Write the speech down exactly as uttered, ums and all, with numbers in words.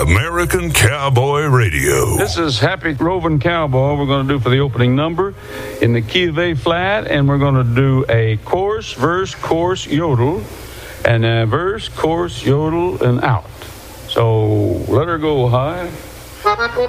American Cowboy Radio. This is Happy Roving Cowboy. We're going to do for the opening number in the key of A flat, and we're going to do a chorus, verse, chorus, yodel, and a verse, chorus, yodel, and out. So let her go high.